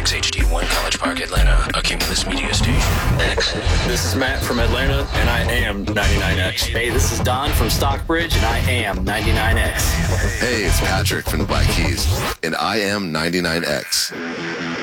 XHD1 College Park, Atlanta, a Cumulus Media Station. X. This is Matt from Atlanta, and I am 99X. Hey, this is Don from Stockbridge, and I am 99X. Hey, it's Patrick from the Black Keys, and I am 99X.